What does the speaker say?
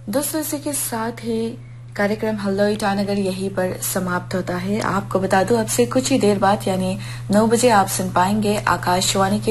दोस्तों इसी के साथ ही कार्यक्रम हेलो ईटानगर यहीं पर समाप्त होता है। आपको बता दूं अब से कुछ ही देर बाद यानी 9 बजे आप सुन पाएंगे आकाशवाणी के